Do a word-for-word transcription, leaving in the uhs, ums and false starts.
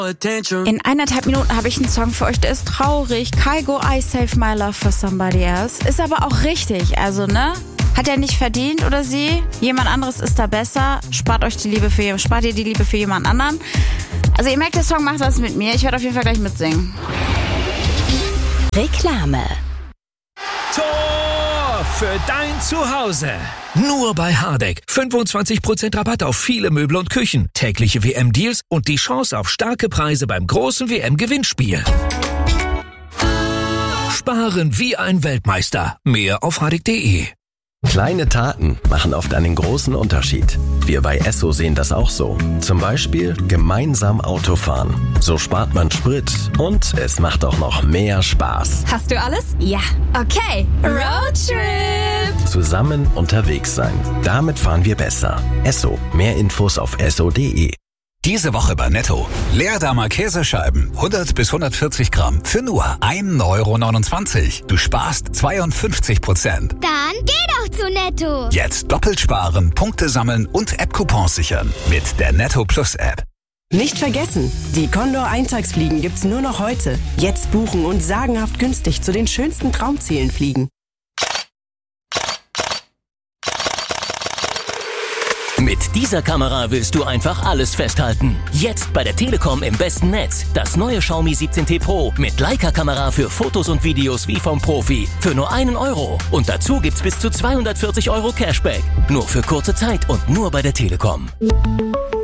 In eineinhalb Minuten habe ich einen Song für euch, der ist traurig. Kygo, I Save My Love for Somebody Else. Ist aber auch richtig, also ne? Hat er nicht verdient oder sie? Jemand anderes ist da besser. Spart euch die Liebe für spart ihr die Liebe für jemand anderen. Also ihr merkt, der Song macht was mit mir. Ich werde auf jeden Fall gleich mitsingen. Reklame. Tor für dein Zuhause. Nur bei Hardegg. fünfundzwanzig Prozent Rabatt auf viele Möbel und Küchen, tägliche W M-Deals und die Chance auf starke Preise beim großen W M-Gewinnspiel. Sparen wie ein Weltmeister. Mehr auf hardegg punkt de. Kleine Taten machen oft einen großen Unterschied. Wir bei Esso sehen das auch so. Zum Beispiel gemeinsam Auto fahren. So spart man Sprit und es macht auch noch mehr Spaß. Hast du alles? Ja. Okay. Roadtrip. Zusammen unterwegs sein. Damit fahren wir besser. Esso. Mehr Infos auf esso punkt de. Diese Woche bei Netto. Leerdammer Käsescheiben, hundert bis hundertvierzig Gramm, für nur ein Euro neunundzwanzig. Du sparst zweiundfünfzig Prozent. Dann geh doch zu Netto. Jetzt doppelt sparen, Punkte sammeln und App-Coupons sichern. Mit der Netto Plus App. Nicht vergessen, die Condor Eintagsfliegen gibt's nur noch heute. Jetzt buchen und sagenhaft günstig zu den schönsten Traumzielen fliegen. Mit dieser Kamera willst du einfach alles festhalten. Jetzt bei der Telekom im besten Netz. Das neue Xiaomi siebzehn T Pro mit Leica-Kamera für Fotos und Videos wie vom Profi. Für nur einen Euro. Und dazu gibt's bis zu zweihundertvierzig Euro Cashback. Nur für kurze Zeit und nur bei der Telekom.